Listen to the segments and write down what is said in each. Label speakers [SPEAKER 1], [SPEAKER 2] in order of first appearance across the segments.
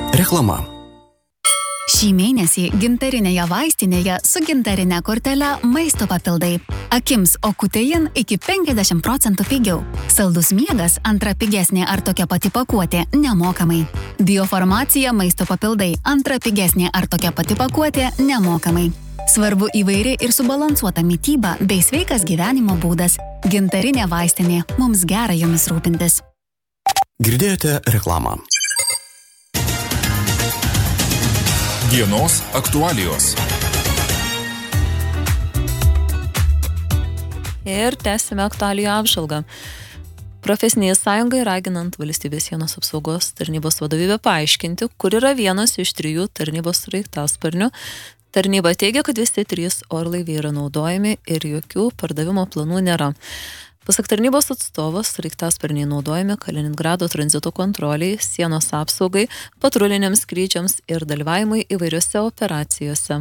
[SPEAKER 1] Reklama.
[SPEAKER 2] Šį mėnesį gintarinėje vaistinėje su gintarine kortele maisto papildai. Akims Okutein iki 50% pigiau. Saldus miegas antra pigesnė ar tokia pati pakuotė nemokamai. Biofarmacija maisto papildai antra pigesnė ar tokia pati pakuotė nemokamai. Svarbu įvairi ir subalansuota mityba bei sveikas gyvenimo būdas. Gintarinė vaistinė. Mums gera jomis rūpintis.
[SPEAKER 1] Girdėjote reklamą.
[SPEAKER 3] Dienos aktualijos.
[SPEAKER 4] Ir tęsime aktualijų apžvalgą. Profesinėje sąjungai raginant valstybės sienos apsaugos tarnybos vadovybę paaiškinti, kur yra vienas iš 3 tarnybos sraigtasparnių. Tarnyba teigia, kad visi 3 orlaiviai yra naudojami ir jokių pardavimo planų nėra. Pasak tarnybos atstovos, sraigtasparniai naudojami Kaliningrado tranzito kontroliai, sienos apsaugai, patruliniams skrydžiams ir dalyvavimui įvairiose operacijose.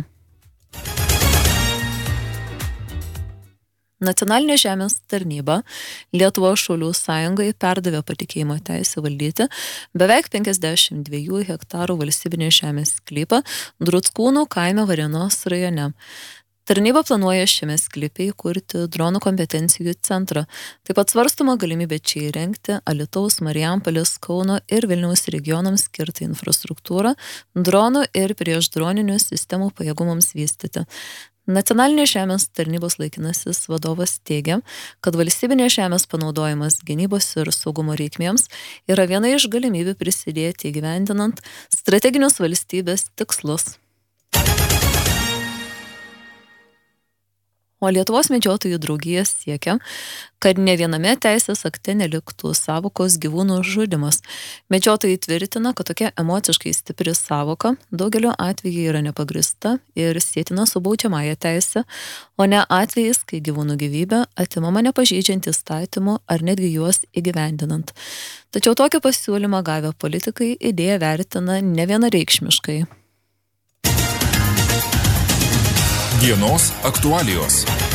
[SPEAKER 4] Nacionalinė žemės tarnyba Lietuvos šaulių sąjungai perdavė patikėjimo teisę valdyti beveik 52 hektarų valstybinės žemės sklypą Druckūnų kaime Varėnos rajone. Tarnyba planuoja šiame sklype įkurti dronų kompetencijų centrą. Taip pat svarstoma galimybė čia įrengti Alytaus, Marijampolės, Kauno ir Vilniaus regionams skirtą infrastruktūrą, dronų ir priešdroninių sistemų pajėgumams vystyti. Nacionalinės žemės tarnybos laikinasis vadovas teigia, kad valstybinės žemės panaudojimas gynybos ir saugumo reikmėms yra viena iš galimybių prisidėti įgyvendinant strateginius valstybės tikslus. O Lietuvos medžiotojų draugija siekia, kad ne viename teisės akte neliktų sąvokos gyvūnų žudymas. Medžiotojai tvirtina, kad tokia emociškai stipri sąvoka daugeliu atveju yra nepagrįsta ir sietina su baudžiamąja teise, o ne atvejais, kai gyvūnų gyvybė atimama nepažeidžiant įstatymų ar netgi juos įgyvendinant. Tačiau tokį pasiūlymą gavę politikai idėją vertina nevienareikšmiškai.
[SPEAKER 3] Dienos aktualijos.